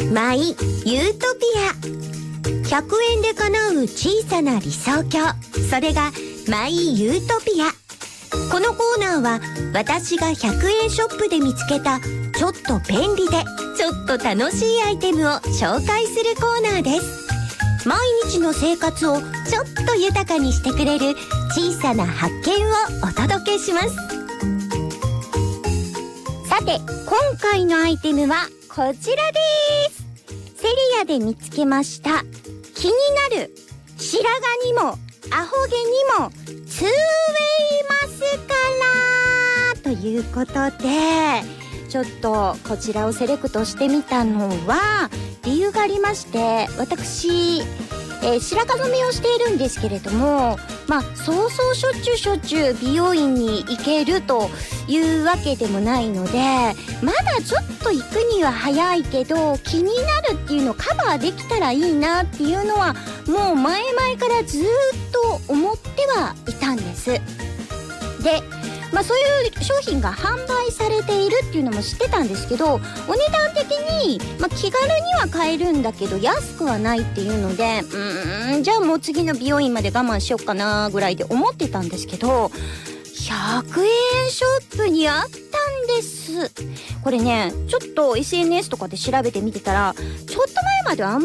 マイユートピア。100円で叶う小さな理想郷、それがマイユートピア。このコーナーは私が100円ショップで見つけたちょっと便利でちょっと楽しいアイテムを紹介するコーナーです。毎日の生活をちょっと豊かにしてくれる小さな発見をお届けします。さて、今回のアイテムはこちらです。セリアで見つけました気になる白髪にもアホ毛にもツーウェイマスカラということで、ちょっとこちらをセレクトしてみたのは理由がありまして、私、白髪染めをしているんですけれども、そうそうしょっちゅう美容院に行けるというわけでもないので、まだちょっと行くには早いけど気になるっていうのをカバーできたらいいなっていうのはもう前々からずっと思ってはいたんです。で、そういう商品が販売されているっていうのも知ってたんですけど、お値段的に、気軽には買えるんだけど安くはないっていうので、じゃあもう次の美容院まで我慢しようかなぐらいで思ってたんですけど、100円ショップにあったんです。これね、ちょっと SNS とかで調べてみてたら、ちょっと前まではあんま